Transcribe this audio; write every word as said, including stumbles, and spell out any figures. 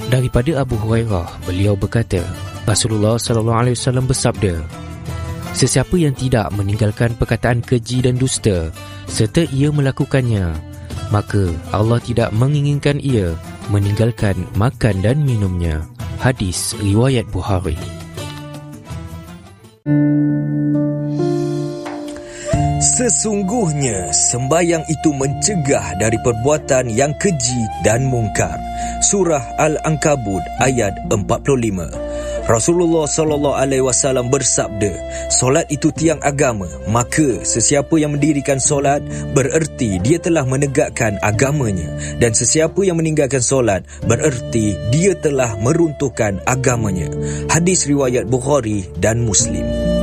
Daripada Abu Hurairah, beliau berkata, Rasulullah sallallahu alaihi wasallam bersabda, sesiapa yang tidak meninggalkan perkataan keji dan dusta serta ia melakukannya, maka Allah tidak menginginkan ia meninggalkan makan dan minumnya. Hadis riwayat Bukhari. Sesungguhnya sembahyang itu mencegah dari perbuatan yang keji dan mungkar. Surah Al-Ankabut ayat empat puluh lima. Rasulullah sallallahu alaihi wasallam bersabda, solat itu tiang agama, maka sesiapa yang mendirikan solat bererti dia telah menegakkan agamanya, dan sesiapa yang meninggalkan solat bererti dia telah meruntuhkan agamanya. Hadis riwayat Bukhari dan Muslim.